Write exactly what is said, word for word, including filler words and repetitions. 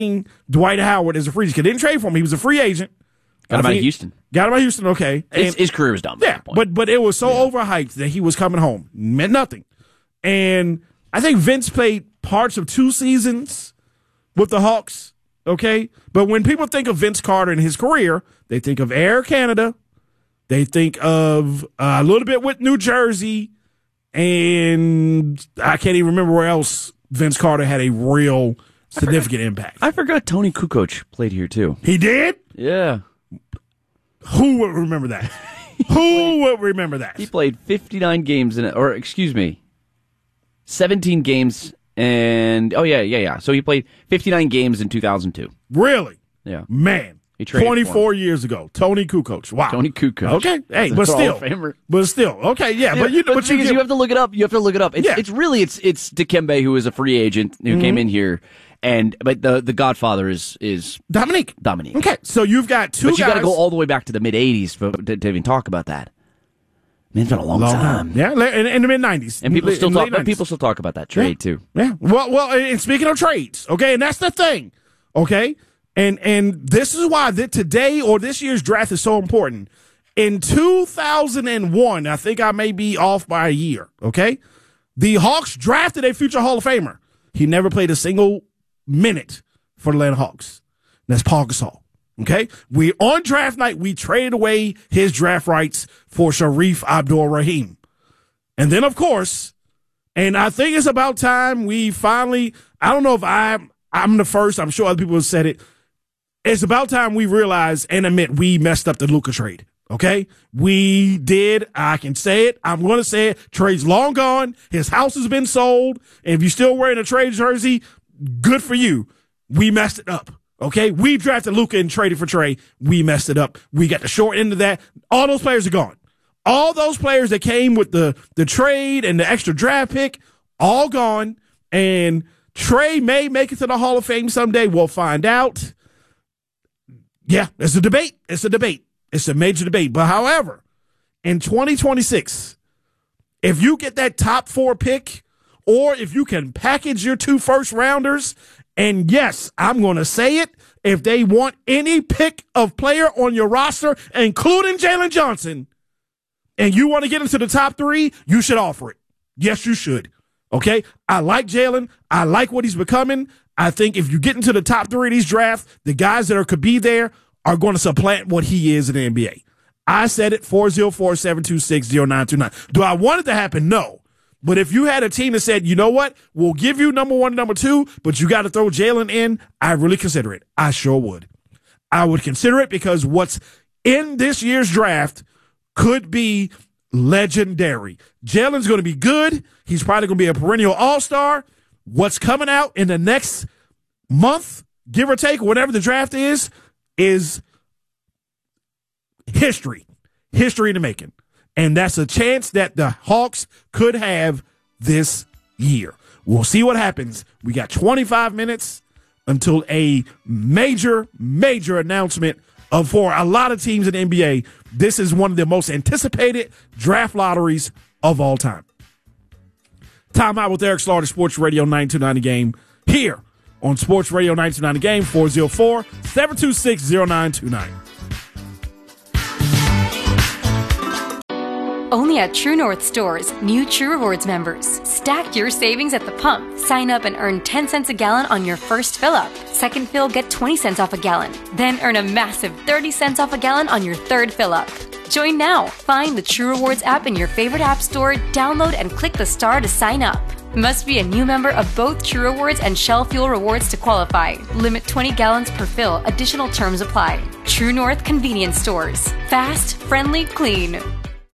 Dwight Howard as a free agent. They didn't trade for him. He was a free agent. Got him out of Houston. Got him out of Houston, okay. His, And, his career was done. Yeah, but but it was so yeah. overhyped that he was coming home. Meant nothing. And I think Vince played parts of two seasons with the Hawks, okay? But when people think of Vince Carter and his career, they think of Air Canada. They think of uh, a little bit with New Jersey. And I can't even remember where else Vince Carter had a real significant I impact. I forgot Tony Kukoc played here, too. He did? Yeah. Who would remember that? Who played, would remember that? He played fifty-nine games in it, or excuse me, seventeen games, and oh yeah, yeah, yeah. So he played fifty-nine games in two thousand two. Really? Yeah. Man, he traded twenty-four years ago. Tony Kukoc. Wow. Tony Kukoc. Okay, hey, That's but still, famer. but still, okay, yeah, yeah but you, but, but you, because get, you have to look it up. You have to look it up. It's, yeah. it's really it's it's Dikembe, who is a free agent who mm-hmm. came in here. And but the the Godfather is is Dominique. Dominique. Okay, so you've got two. But you got to go all the way back to the mid eighties to, to even talk about that. I mean, it's been a long, long time. Yeah, in, in the mid nineties, and people still talk. But people still talk about that trade yeah. too. Yeah. Well, well, and speaking of trades, okay, and that's the thing, okay, and and this is why that today or this year's draft is so important. In two thousand one, I think I may be off by a year. Okay, the Hawks drafted a future Hall of Famer. He never played a single minute for the Atlanta Hawks. And that's Paul Gasol. Okay? We on draft night, we traded away his draft rights for Sharif Abdul-Rahim. And then, of course, and I think it's about time we finally, I don't know if I'm, I'm the first, I'm sure other people have said it. It's about time we realize and admit we messed up the Luka trade. Okay? We did. I can say it. I'm going to say it. Trade's long gone. His house has been sold. And if you're still wearing a trade jersey, good for you. We messed it up. Okay? We drafted Luka and traded for Trey. We messed it up. We got the short end of that. All those players are gone. All those players that came with the, the trade and the extra draft pick, all gone. And Trey may make it to the Hall of Fame someday. We'll find out. Yeah, it's a debate. It's a debate. It's a major debate. But however, in twenty twenty-six, if you get that top four pick, or if you can package your two first rounders, and yes, I'm going to say it, if they want any pick of player on your roster, including Jalen Johnson, and you want to get into the top three, you should offer it. Yes, you should. Okay? I like Jalen. I like what he's becoming. I think if you get into the top three of these drafts, the guys that are could be there are going to supplant what he is in the N B A. I said it, four oh four, seven two six, oh nine two nine. Do I want it to happen? No. But if you had a team that said, you know what, we'll give you number one and number two, but you got to throw Jalen in, I really consider it. I sure would. I would consider it because what's in this year's draft could be legendary. Jalen's going to be good. He's probably going to be a perennial all-star. What's coming out in the next month, give or take, whatever the draft is, is history. History in the making. And that's a chance that the Hawks could have this year. We'll see what happens. We got twenty-five minutes until a major, major announcement of for a lot of teams in the N B A. This is one of the most anticipated draft lotteries of all time. Time out with Eric Slaughter, Sports Radio nine two nine The Game, here on Sports Radio nine two nine The Game, four oh four, seven two six, oh nine two nine. Only at True North stores, new True Rewards members. Stack your savings at the pump. Sign up and earn ten cents a gallon on your first fill up. Second fill, get twenty cents off a gallon. Then earn a massive thirty cents off a gallon on your third fill up. Join now. Find the True Rewards app in your favorite app store, download and click the star to sign up. Must be a new member of both True Rewards and Shell Fuel Rewards to qualify. Limit twenty gallons per fill. Additional terms apply. True North Convenience Stores. Fast, friendly, clean.